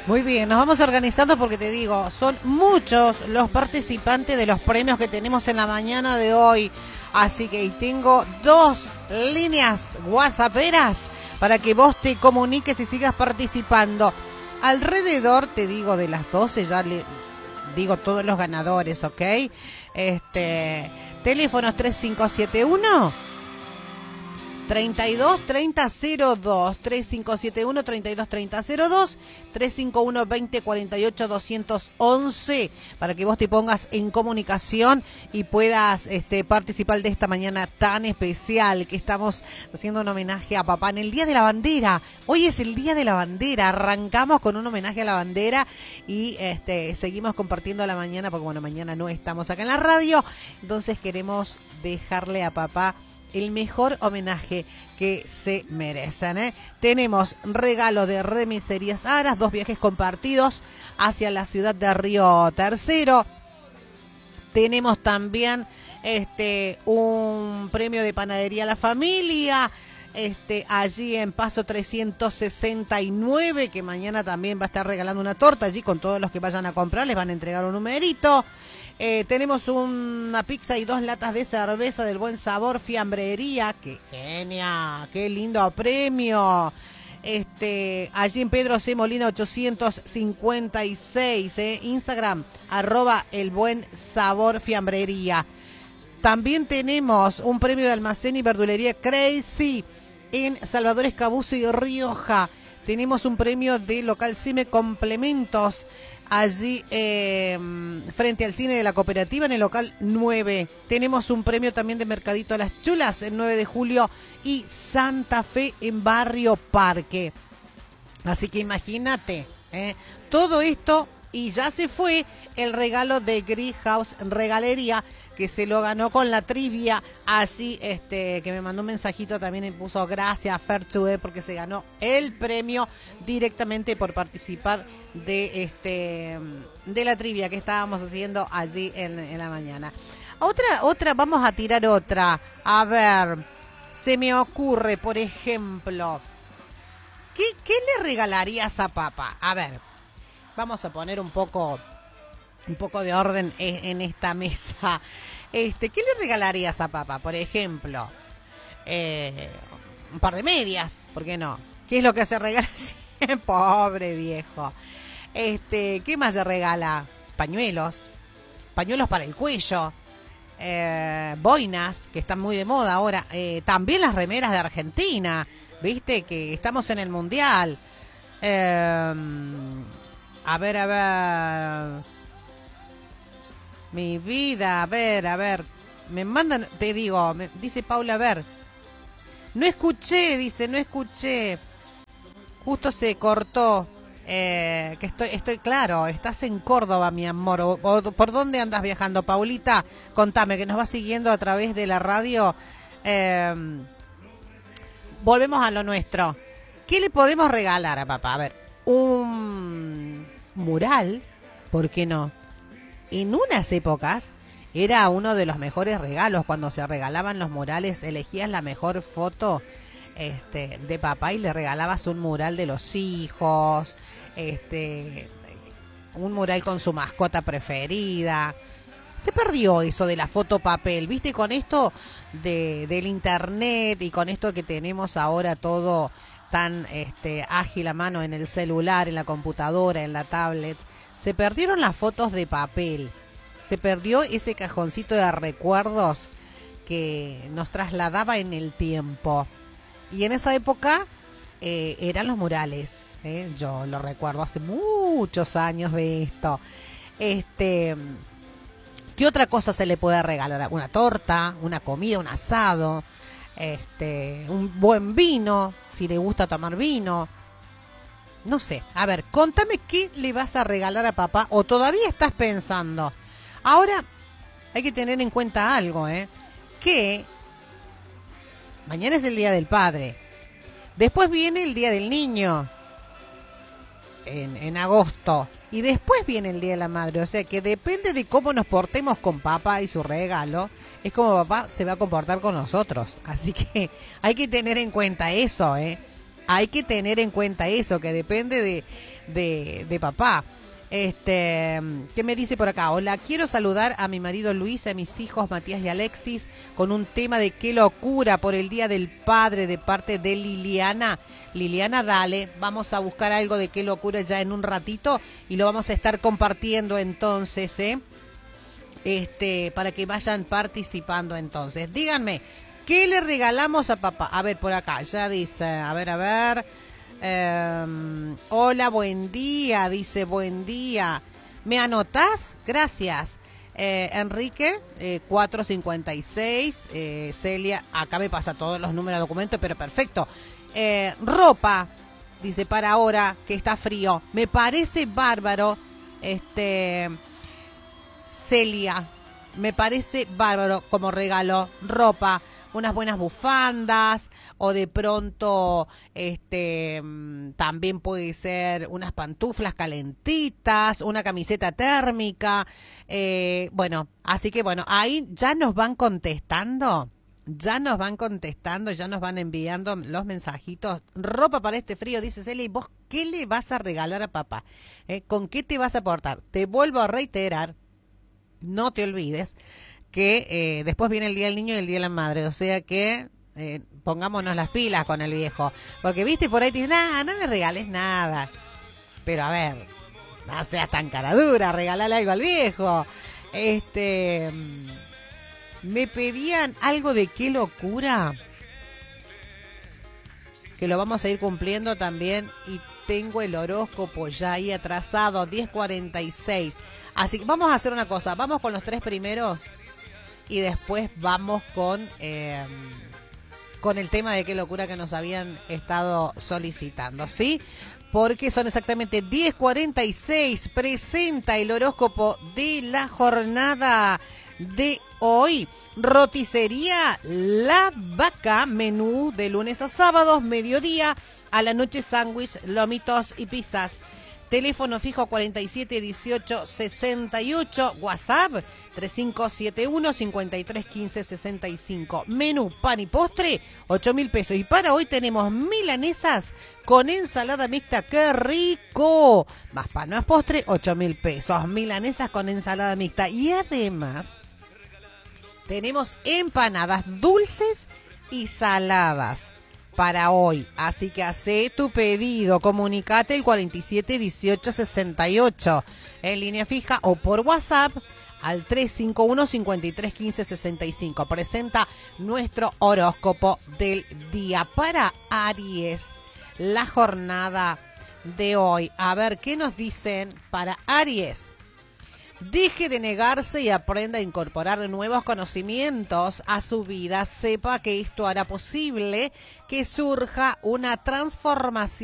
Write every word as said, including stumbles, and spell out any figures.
Muy bien, nos vamos organizando porque te digo, son muchos los participantes de los premios que tenemos en la mañana de hoy. Así que tengo dos líneas whatsapperas para que vos te comuniques y sigas participando. Alrededor, te digo, de las doce ya le digo todos los ganadores, ¿ok? Este, teléfonos tres cinco siete uno treinta y dos treinta cero dos, tres cinco siete uno treinta y dos treinta cero dos, tres cinco uno veinte cuarenta y ocho doscientos once para que vos te pongas en comunicación y puedas este, participar de esta mañana tan especial que estamos haciendo un homenaje a papá en el Día de la Bandera. Hoy es el Día de la Bandera, arrancamos con un homenaje a la bandera y este, seguimos compartiendo la mañana porque bueno, mañana no estamos acá en la radio, entonces queremos dejarle a papá el mejor homenaje que se merecen, ¿eh? Tenemos regalo de Remiserías Aras, dos viajes compartidos hacia la ciudad de Río Tercero. Tenemos también este un premio de Panadería La Familia, este allí en Paso trescientos sesenta y nueve, que mañana también va a estar regalando una torta allí con todos los que vayan a comprar, les van a entregar un numerito. Eh, tenemos una pizza y dos latas de cerveza del Buen Sabor Fiambrería. ¡Qué genia! ¡Qué lindo premio! Este, allí en Pedro C. Molina ochocientos cincuenta y seis, eh, Instagram, arroba el Buen Sabor Fiambrería. También tenemos un premio de almacén y verdulería Crazy en Salvador Escabuzo y Rioja. Tenemos un premio de local Cime Complementos allí eh, frente al cine de la cooperativa en el local nueve. Tenemos un premio también de Mercadito a las Chulas el nueve de julio y Santa Fe en Barrio Parque. Así que imagínate, ¿eh? Todo esto y ya se fue el regalo de Green House Regalería, que se lo ganó con la trivia, así este que me mandó un mensajito también y puso gracias Fertue porque se ganó el premio directamente por participar de este de la trivia que estábamos haciendo allí en, en la mañana. Otra, otra, vamos a tirar otra. A ver, se me ocurre, por ejemplo, ¿qué, qué le regalarías a papá? A ver, vamos a poner un poco un poco de orden en esta mesa. Este, ¿qué le regalarías a papá? Por ejemplo, eh, un par de medias, ¿por qué no? ¿Qué es lo que se regala? Pobre viejo. Este, ¿qué más se regala? Pañuelos, pañuelos para el cuello, eh, boinas, que están muy de moda ahora, eh, también las remeras de Argentina, viste que estamos en el Mundial. Eh, a ver, a ver... Mi vida, a ver, a ver, me mandan, te digo, me, dice Paula, a ver, no escuché, dice, no escuché, justo se cortó, eh, que estoy, estoy, claro, estás en Córdoba, mi amor, o, o, ¿por dónde andas viajando, Paulita? Contame, que nos vas siguiendo a través de la radio. Eh, volvemos a lo nuestro, ¿qué le podemos regalar a papá? A ver, un mural, ¿por qué no? En unas épocas era uno de los mejores regalos. Cuando se regalaban los murales, elegías la mejor foto este, de papá y le regalabas un mural de los hijos, este, un mural con su mascota preferida. Se perdió eso de la foto papel, ¿viste? Con esto de, del internet y con esto que tenemos ahora todo tan este, ágil a mano en el celular, en la computadora, en la tablet. Se perdieron las fotos de papel, se perdió ese cajoncito de recuerdos que nos trasladaba en el tiempo. Y en esa época eh, eran los murales, ¿eh? Yo lo recuerdo hace muchos años de esto. Este, ¿qué otra cosa se le puede regalar? Una torta, una comida, un asado, este, un buen vino, si le gusta tomar vino. No sé, a ver, contame qué le vas a regalar a papá o todavía estás pensando. Ahora hay que tener en cuenta algo, ¿eh? Que mañana es el Día del Padre. Después viene el Día del Niño en, en agosto. Y después viene el Día de la Madre. O sea que depende de cómo nos portemos con papá y su regalo, es como papá se va a comportar con nosotros. Así que hay que tener en cuenta eso, ¿eh? Hay que tener en cuenta eso, que depende de, de, de papá. Este, ¿qué me dice por acá? Hola, quiero saludar a mi marido Luis, a mis hijos Matías y Alexis, con un tema de qué locura por el Día del Padre de parte de Liliana. Liliana, dale, vamos a buscar algo de qué locura ya en un ratito y lo vamos a estar compartiendo entonces, ¿eh? Este, para que vayan participando entonces. Díganme, ¿qué le regalamos a papá? A ver, por acá, ya dice, a ver, a ver... Um, hola, buen día, dice buen día. ¿Me anotás? Gracias. Eh, Enrique, eh, cuatro cincuenta y seis. Eh, Celia, acá me pasa todos los números de documentos, pero perfecto. Eh, ropa, dice para ahora que está frío. Me parece bárbaro. Este, Celia, me parece bárbaro como regalo. Ropa. Unas buenas bufandas o de pronto este también puede ser unas pantuflas calentitas, una camiseta térmica. Eh, bueno, así que bueno, ahí ya nos van contestando, ya nos van contestando, ya nos van enviando los mensajitos. Ropa para este frío, dice Celia, ¿y vos qué le vas a regalar a papá? ¿Eh? ¿Con qué te vas a aportar? Te vuelvo a reiterar, no te olvides que eh, después viene el Día del Niño y el Día de la Madre, o sea que eh, pongámonos las pilas con el viejo, porque viste por ahí te dicen, nah, no le regales nada, pero a ver, no seas tan cara dura, regalale algo al viejo. Este, me pedían algo de qué locura, que lo vamos a ir cumpliendo también, y tengo el horóscopo ya ahí atrasado, diez cuarenta y seis, así que vamos a hacer una cosa, vamos con los tres primeros y después vamos con eh, con el tema de qué locura que nos habían estado solicitando, ¿sí? Porque son exactamente diez cuarenta y seis, presenta el horóscopo de la jornada de hoy. Roticería La Vaca, menú de lunes a sábados, mediodía, a la noche sándwich, lomitos y pizzas. Teléfono fijo cuarenta y siete dieciocho sesenta y ocho, WhatsApp tres cinco siete uno cincuenta y tres quince sesenta y cinco. Menú, pan y postre, ocho mil pesos. Y para hoy tenemos milanesas con ensalada mixta, ¡qué rico! Más pan más postre, ocho mil pesos. Milanesas con ensalada mixta. Y además tenemos empanadas dulces y saladas para hoy, así que hacé tu pedido, comunicate el cuarenta y siete dieciocho sesenta y ocho en línea fija o por WhatsApp al tres cinco uno cincuenta y tres quince sesenta y cinco. Presenta nuestro horóscopo del día para Aries, la jornada de hoy. A ver, ¿qué nos dicen para Aries? Deje de negarse y aprenda a incorporar nuevos conocimientos a su vida. Sepa que esto hará posible que surja una transformación